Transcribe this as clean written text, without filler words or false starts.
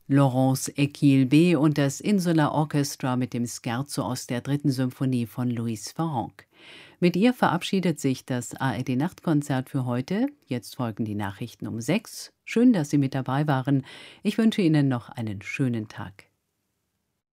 Laurence Equilbe und das Insular Orchestra mit dem Scherzo aus der 3. Symphonie von Louis Farrenc. Mit ihr verabschiedet sich das ARD-Nachtkonzert für heute. Jetzt folgen die Nachrichten um 6. Schön, dass Sie mit dabei waren. Ich wünsche Ihnen noch einen schönen Tag.